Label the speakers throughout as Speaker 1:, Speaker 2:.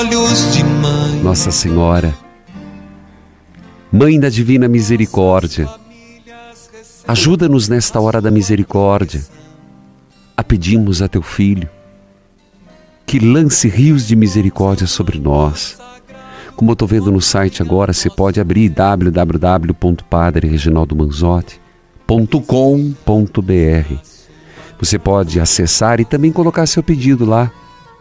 Speaker 1: Nossa Senhora, Mãe da Divina Misericórdia, ajuda-nos nesta hora da misericórdia a pedirmos a Teu Filho que lance rios de misericórdia sobre nós. Como eu estou vendo no site agora, você pode abrir www.padrereginaldomanzotti.com.br. Você pode acessar e também colocar seu pedido lá.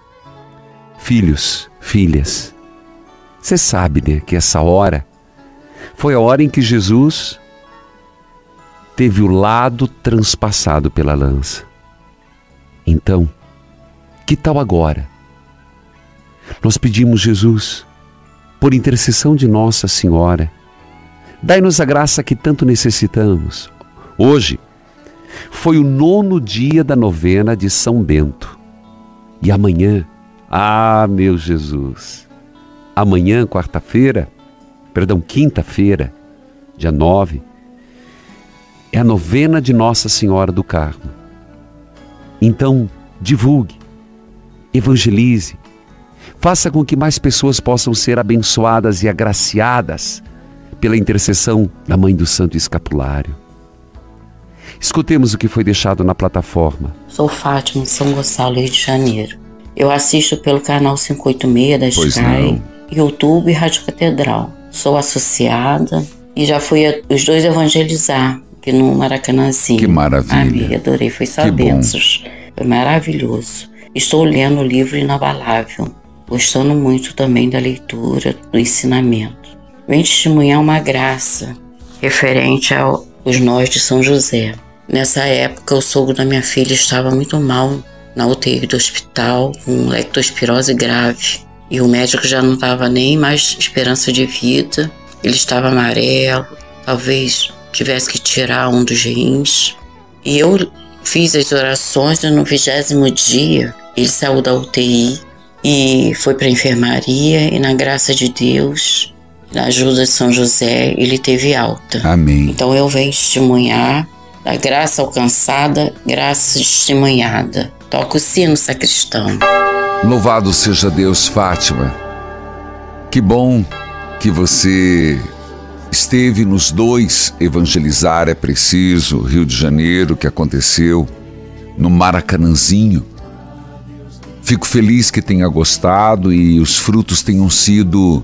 Speaker 1: Filhos, filhas, você sabe, né, que essa hora foi a hora em que Jesus teve o lado transpassado pela lança. Então, que tal agora? Nós pedimos, Jesus, por intercessão de Nossa Senhora, dai-nos a graça que tanto necessitamos. Hoje foi o 9º dia da novena de São Bento. E amanhã, meu Jesus, amanhã, quinta-feira, dia 9, é a novena de Nossa Senhora do Carmo. Então, divulgue, evangelize, faça com que mais pessoas possam ser abençoadas e agraciadas pela intercessão da Mãe do Santo Escapulário. Escutemos o que foi deixado na plataforma.
Speaker 2: Sou Fátima, de São Gonçalo, Rio de Janeiro. Eu assisto pelo canal 586 da Sky, YouTube e Rádio Catedral. Sou associada e já fui os dois evangelizar aqui no Maracanãzinho.
Speaker 3: Que maravilha.
Speaker 2: Amei, adorei, foi só bênçãos. Foi maravilhoso. Estou lendo o livro Inabalável, gostando muito também da leitura, do ensinamento. Vem testemunhar uma graça referente aos nós de São José. Nessa época, o sogro da minha filha estava muito mal na UTI do hospital, com leptospirose grave. E o médico já não estava nem mais esperança de vida. Ele estava amarelo, talvez tivesse que tirar um dos rins. E eu fiz as orações e no 20º dia ele saiu da UTI e foi para a enfermaria e na graça de Deus, na ajuda de São José, ele teve alta.
Speaker 3: Amém.
Speaker 2: Então eu venho testemunhar da graça alcançada, graça testemunhada. Toca o sino, sacristão.
Speaker 3: Louvado seja Deus, Fátima. Que bom que você esteve nos dois. Evangelizar é preciso. Rio de Janeiro, que aconteceu no Maracanãzinho. Fico feliz que tenha gostado e os frutos tenham sido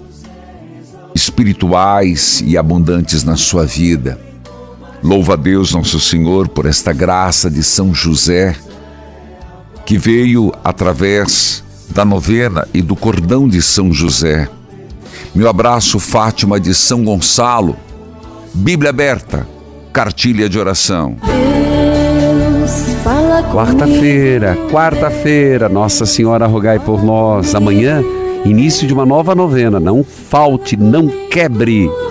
Speaker 3: espirituais e abundantes na sua vida. Louva a Deus, nosso Senhor, por esta graça de São José, que veio através da novena e do cordão de São José. Meu abraço, Fátima de São Gonçalo. Bíblia aberta, cartilha de oração.
Speaker 1: Quarta-feira, Nossa Senhora rogai por nós. Amanhã, início de uma nova novena. Não falte, não quebre.